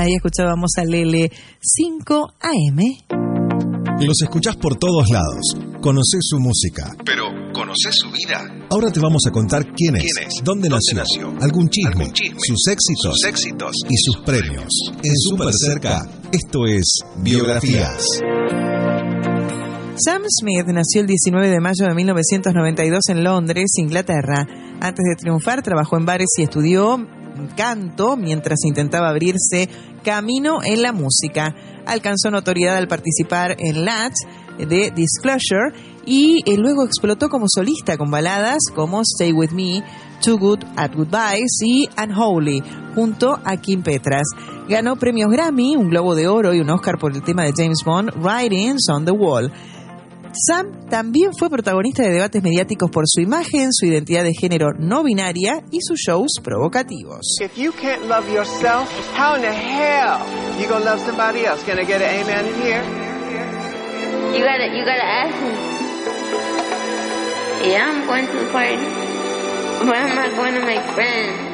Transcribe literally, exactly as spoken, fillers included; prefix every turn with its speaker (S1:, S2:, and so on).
S1: Ahí escuchábamos a Lele, cinco a eme.
S2: Los escuchás por todos lados. Conocés su música.
S3: Pero, ¿conocés su vida?
S2: Ahora te vamos a contar quién es,
S3: ¿Quién es?
S2: dónde,
S3: ¿Dónde
S2: nació,
S3: nació?
S2: algún chisme,
S3: Algún chisme,
S2: sus éxitos,
S3: sus éxitos
S2: y sus premios. En Super Cerca, esto es Biografías.
S1: Sam Smith nació el diecinueve de mayo de mil novecientos noventa y dos en Londres, Inglaterra. Antes de triunfar, trabajó en bares y estudió canto mientras intentaba abrirse camino en la música. Alcanzó notoriedad al participar en L A T de Disclosure y eh, luego explotó como solista con baladas como Stay With Me, Too Good at Goodbyes y Unholy, junto a Kim Petras. Ganó premios Grammy, un Globo de Oro y un Oscar por el tema de James Bond, Writings on the Wall. Sam también fue protagonista de debates mediáticos por su imagen, su identidad de género no binaria y sus shows provocativos.
S4: If you can't love yourself, how in the hell you gonna love somebody else? Can I get an amen in here?
S5: You gotta, you gotta ask me. Yeah, I'm going to the party, but I'm not going to make friends.